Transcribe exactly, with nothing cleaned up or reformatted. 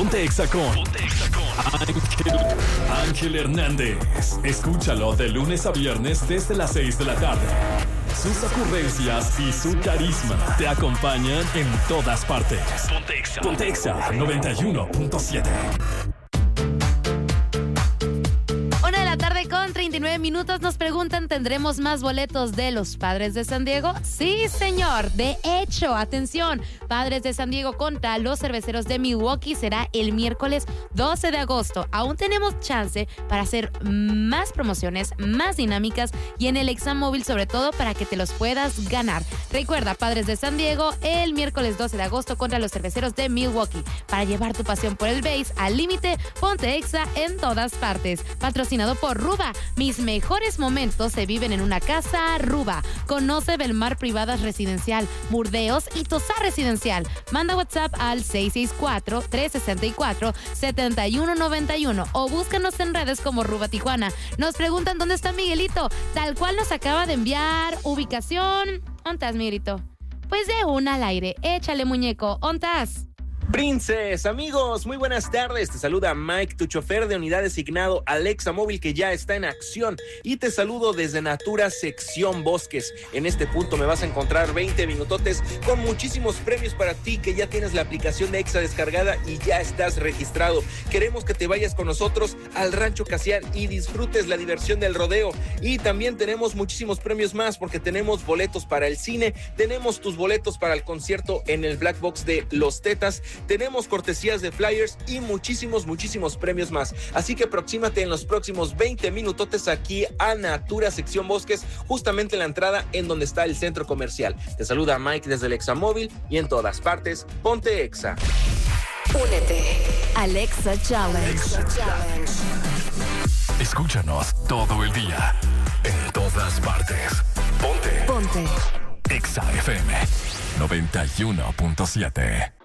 Ponte Exa con Ángel, Ángel Hernández. Escúchalo de lunes a viernes desde las seis de la tarde. Sus ocurrencias y su carisma te acompañan en todas partes. Ponte Exa. Ponte Exa noventa y uno punto siete. Con treinta y nueve minutos nos preguntan, ¿tendremos más boletos de los Padres de San Diego? Sí, señor. De hecho, atención, Padres de San Diego contra los Cerveceros de Milwaukee será el miércoles doce de agosto. Aún tenemos chance para hacer más promociones, más dinámicas y en el Examóvil sobre todo para que te los puedas ganar. Recuerda, Padres de San Diego el miércoles doce de agosto contra los Cerveceros de Milwaukee. Para llevar tu pasión por el base al límite, ponte Exa en todas partes. Patrocinado por Ruba. Mis mejores momentos se viven en una casa Ruba. Conoce Belmar Privadas Residencial, Burdeos y Tosar Residencial. Manda WhatsApp al seis seis cuatro, tres seis cuatro, siete uno nueve uno o búscanos en redes como Ruba Tijuana. Nos preguntan dónde está Miguelito. Tal cual nos acaba de enviar ubicación. ¿Ontas, Miguelito? Pues de una al aire. Échale, muñeco. ¿Ontas? Princes, amigos, muy buenas tardes. Te saluda Mike, tu chofer de unidad designado al Examóvil que ya está en acción. Y te saludo desde Natura Sección Bosques. En este punto me vas a encontrar veinte minutotes con muchísimos premios para ti que ya tienes la aplicación de Exa descargada y ya estás registrado. Queremos que te vayas con nosotros al Rancho Casiar y disfrutes la diversión del rodeo. Y también tenemos muchísimos premios más porque tenemos boletos para el cine, tenemos tus boletos para el concierto en el Black Box de Los Tetas, tenemos cortesías de flyers y muchísimos, muchísimos premios más. Así que aproxímate en los próximos veinte minutotes aquí a Natura Sección Bosques, justamente en la entrada en donde está el centro comercial. Te saluda Mike desde el Examóvil y en todas partes, ponte Exa. Únete al Exa Challenge. Exa Challenge. Escúchanos todo el día, en todas partes. Ponte. Ponte. Exa F M noventa y uno punto siete.